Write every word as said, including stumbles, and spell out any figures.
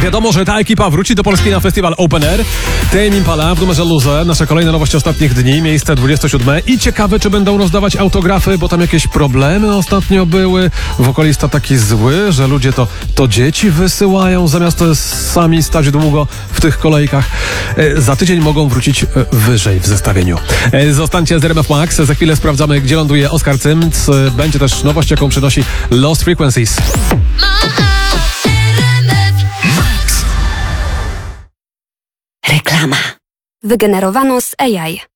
Wiadomo, że ta ekipa wróci do Polski na festiwal Open Air. Tame Impala w numerze Luze. Nasza kolejna nowość ostatnich dni, miejsce dwudzieste siódme. I ciekawe, czy będą rozdawać autografy, bo tam jakieś problemy ostatnio były. Wokalista taki zły, że ludzie to, to dzieci wysyłają, zamiast sami stać długo w tych kolejkach. E, za tydzień mogą wrócić e, wyżej w zestawieniu. E, zostańcie z R M F Max. Za chwilę sprawdzamy, gdzie ląduje Oskar Cymc. E, będzie też nowość, jaką przynosi Lost Frequencies. Reklama. Wygenerowano z A I.